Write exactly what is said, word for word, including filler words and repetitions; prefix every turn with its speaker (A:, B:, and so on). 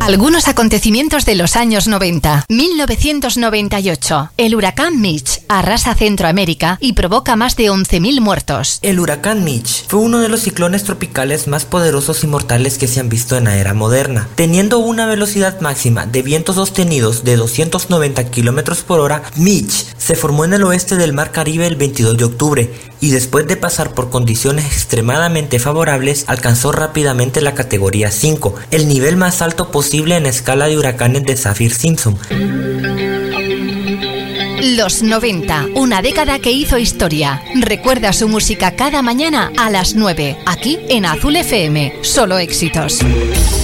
A: Algunos acontecimientos de los años noventa. mil novecientos noventa y ocho. El huracán Mitch arrasa Centroamérica y provoca más de once mil muertos.
B: El huracán Mitch fue uno de los ciclones tropicales más poderosos y mortales que se han visto en la era moderna. Teniendo una velocidad máxima de vientos sostenidos de doscientos noventa kilómetros por hora, Mitch se formó en el oeste del Mar Caribe el veintidós de octubre y después de pasar por condiciones extremadamente favorables alcanzó rápidamente la categoría cinco, el nivel más alto posible en escala de huracanes de Saffir-Simpson.
A: Los noventa, una década que hizo historia. Recuerda su música cada mañana a las nueve, aquí en Azul F M. Solo éxitos.